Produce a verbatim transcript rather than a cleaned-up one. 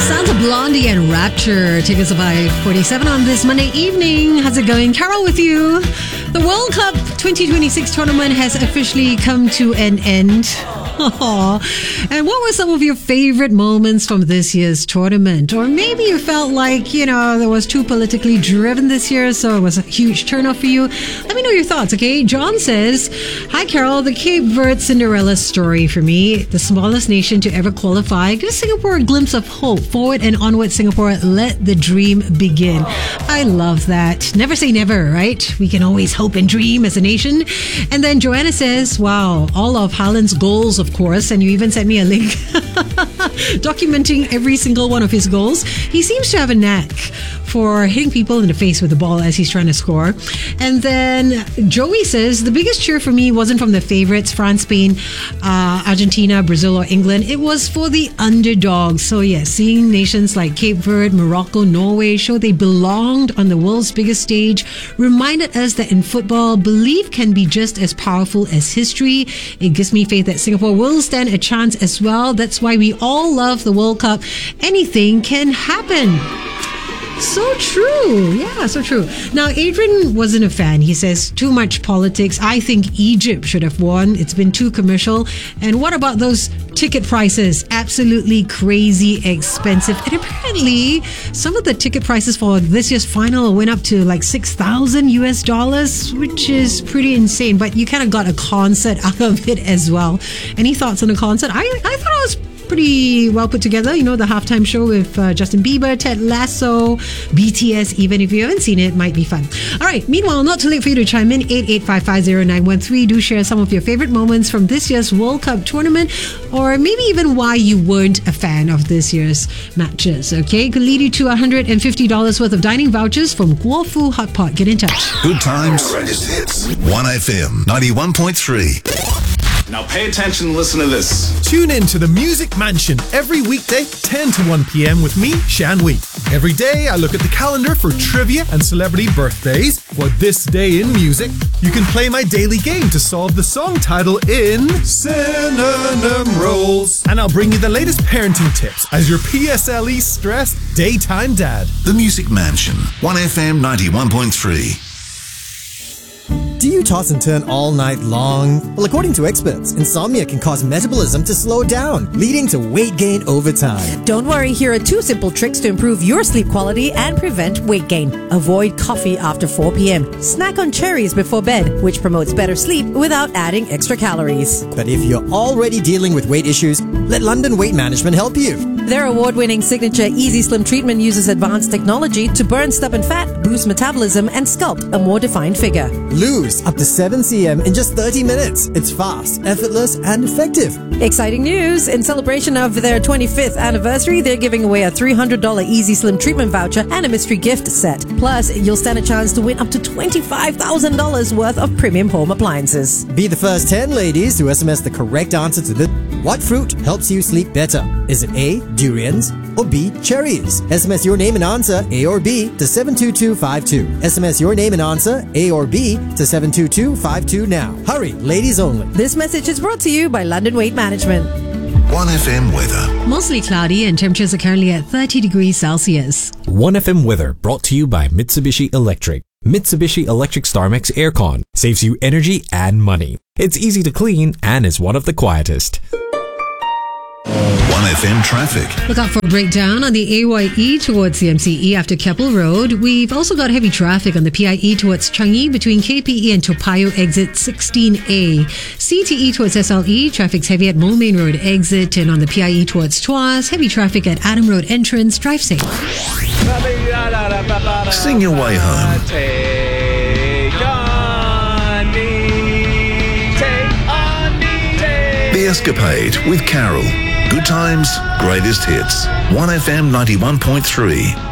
Sounds of Blondie and Rapture take us by forty-seven on this Monday evening. How's it going? Carol with you. The World Cup twenty twenty-six tournament has officially come to an end. Aww. And what were some of your favorite moments from this year's tournament? Or maybe you felt like, you know, there was too politically driven this year, so it was a huge turnoff for you. Let me know your thoughts, okay? John says, hi, Carol. The Cape Verde Cinderella story for me, the smallest nation to ever qualify, gives Singapore a glimpse of hope. Forward and onward, Singapore. Let the dream begin. I love that. Never say never, right? We can always hope and dream as a nation. And then Joanna says, wow, all of Haaland's goals, of course, and you even sent me a link documenting every single one of his goals. He seems to have a knack for hitting people in the face with the ball as he's trying to score. And then Joey says, the biggest cheer for me wasn't from the favorites, France, Spain, uh, Argentina, Brazil, or England. It was for the underdogs. So yeah, seeing nations like Cape Verde, Morocco, Norway show they belonged on the world's biggest stage reminded us that in football, belief can be just as powerful as history. It gives me faith that Singapore will stand a chance as well. That's why we all love the World Cup. Anything can happen. So true. Yeah, so true. Now, Adrian wasn't a fan. He says, too much politics. I think Egypt should have won. It's been too commercial. And what about those ticket prices? Absolutely crazy expensive. And apparently, some of the ticket prices for this year's final went up to like six thousand U S dollars, which is pretty insane. But you kind of got a concert out of it as well. Any thoughts on the concert? I, I thought it was pretty well put together. You know, the halftime show with uh, Justin Bieber, Ted Lasso, B T S. Even if you haven't seen it, it might be fun. All right. Meanwhile, not too late for you to chime in. eight eight five five zero nine one three. Do share some of your favorite moments from this year's World Cup tournament, or maybe even why you weren't a fan of this year's matches. Okay, could lead you to one hundred fifty dollars worth of dining vouchers from Guo Fu Hot Pot. Get in touch. Good times. Greatest hits. one F M ninety-one point three. Now pay attention and listen to this. Tune in to the Music Mansion every weekday, ten to one p.m. with me, Shan Wee. Every day, I look at the calendar for trivia and celebrity birthdays. For this day in music, you can play my daily game to solve the song title in Synonym Rolls. And I'll bring you the latest parenting tips as your P S L E stressed daytime dad. The Music Mansion, one F M ninety-one point three. Do you toss and turn all night long? Well, according to experts, insomnia can cause metabolism to slow down, leading to weight gain over time. Don't worry, here are two simple tricks to improve your sleep quality and prevent weight gain. Avoid coffee after four p.m. Snack on cherries before bed, which promotes better sleep without adding extra calories. But if you're already dealing with weight issues, let London Weight Management help you. Their award-winning signature Easy Slim treatment uses advanced technology to burn stubborn fat, boost metabolism, and sculpt a more defined figure. Lose up to seven centimeters in just thirty minutes. It's fast, effortless, and effective. Exciting news! In celebration of their twenty-fifth anniversary, they're giving away a three hundred dollars Easy Slim treatment voucher and a mystery gift set. Plus, you'll stand a chance to win up to twenty-five thousand dollars worth of premium home appliances. Be the first ten ladies to S M S the correct answer to this. What fruit helps you sleep better? Is it A, durians, or B, cherries? S M S your name and answer, A or B, to seven two two five two. S M S your name and answer, A or B, to seven two two five two now. Hurry, ladies only. This message is brought to you by London Weight Management. one F M weather. Mostly cloudy and temperatures are currently at thirty degrees Celsius. one F M weather brought to you by Mitsubishi Electric. Mitsubishi Electric StarMax Aircon saves you energy and money. It's easy to clean and is one of the quietest. one F M traffic. Look out for a breakdown on the A Y E towards the M C E after Keppel Road. We've also got heavy traffic on the P I E towards Changi between K P E and Toa Payoh exit sixteen A. C T E towards S L E, traffic's heavy at Moulmein Road exit, and on the P I E towards Tuas, heavy traffic at Adam Road entrance. Drive safe. Sing your way home. Take on me, take on me, take. The Escapade with Carol. Good times, greatest hits. one F M ninety-one point three.